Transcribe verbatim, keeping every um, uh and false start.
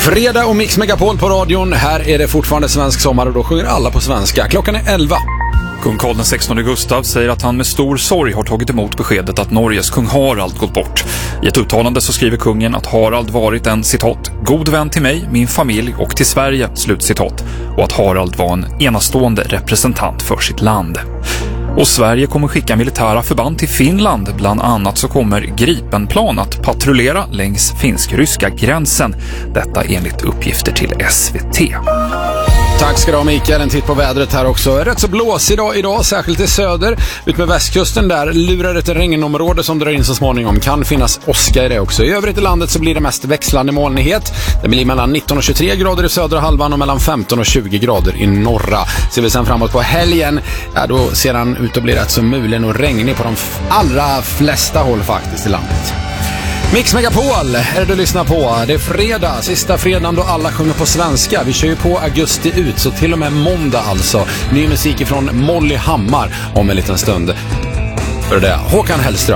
Fredag och Mix Megapol på radion. Här är det fortfarande svensk sommar och då sjunger alla på svenska. Klockan är elva. Kung Carl den sextonde Gustav säger att han med stor sorg har tagit emot beskedet att Norges kung Harald gått bort. I ett uttalande så skriver kungen att Harald varit en, citat, god vän till mig, min familj och till Sverige, slutcitat, och att Harald var en enastående representant för sitt land. Och Sverige kommer skicka militära förband till Finland. Bland annat så kommer Gripenplan att patrullera längs finsk-ryska gränsen. Detta enligt uppgifter till S V T. Tack ska du ha, Mikael. En titt på vädret här också. Rätt så blås idag, idag särskilt i söder. Ut med västkusten där lurar ett regnområde som drar in så småningom. Kan finnas åska i det också. I övrigt i landet så blir det mest växlande molnighet. Det blir mellan nitton och tjugotre grader i södra halvan och mellan femton och tjugo grader i norra. Ser vi sen framåt på helgen, ja, då ser han ut att bli rätt så mulen och regnig på de allra flesta håll faktiskt i landet. Mix Megapol är det du lyssnar på. Det är fredag, sista fredagen då alla sjunger på svenska. Vi kör ju på augusti ut, så till och med måndag alltså. Ny musik från Molly Hammar om en liten stund. För det är Håkan Hellström.